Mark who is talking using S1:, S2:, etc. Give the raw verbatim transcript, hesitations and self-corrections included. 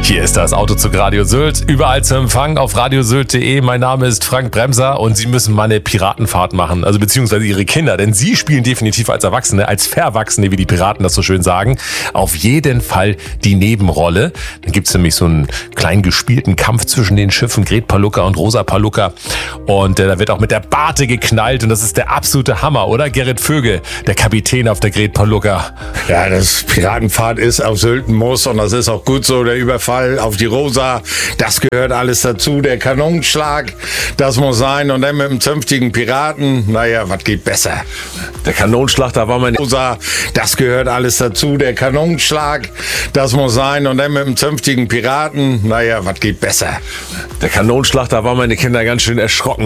S1: Hier ist das Autozug Radio Sylt, überall zu empfangen auf radiosylt punkt de. Mein Name ist Frank Bremser und Sie müssen mal eine Piratenfahrt machen, also beziehungsweise Ihre Kinder, denn Sie spielen definitiv als Erwachsene, als Verwachsene, wie die Piraten das so schön sagen, auf jeden Fall die Nebenrolle. Dann gibt's nämlich so einen kleinen gespielten Kampf zwischen den Schiffen Gret Palluca und Rosa Palluca und äh, da wird auch mit der Barte geknallt und das ist der absolute Hammer, oder? Gerrit Vögel, der Kapitän auf der Gret Palluca.
S2: Ja, das Piratenfahrt ist auf Sylt ein Muss und das ist auch gut so, der Überfall auf die Rosa, das gehört alles dazu, der Kanonenschlag, das muss sein und dann mit dem zünftigen Piraten, naja, was geht besser?
S1: Der Kanonenschlag, da war meine
S2: Rosa, das gehört alles dazu, der Kanonenschlag, das muss sein und dann mit dem zünftigen Piraten, naja, was geht besser?
S1: Der Kanonenschlag, da waren meine Kinder ganz schön erschrocken.